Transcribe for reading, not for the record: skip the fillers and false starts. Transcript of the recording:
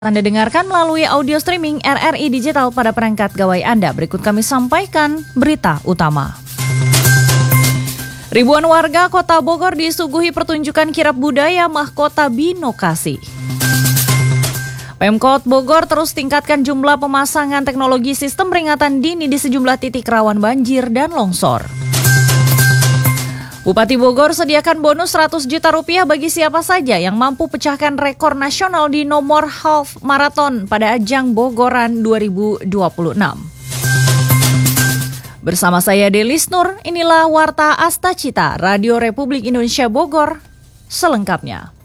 Anda dengarkan melalui audio streaming RRI Digital pada perangkat gawai Anda. Berikut kami sampaikan berita utama. Ribuan warga Kota Bogor disuguhi pertunjukan kirap budaya mahkota binokasi. Pemkot Bogor terus tingkatkan jumlah pemasangan teknologi sistem peringatan dini di sejumlah titik rawan banjir dan longsor. Bupati Bogor sediakan bonus 100 juta rupiah bagi siapa saja yang mampu pecahkan rekor nasional di nomor half marathon pada ajang Bogoran 2026. Bersama saya Delis Nur, inilah Warta Astacita, Radio Republik Indonesia Bogor, selengkapnya.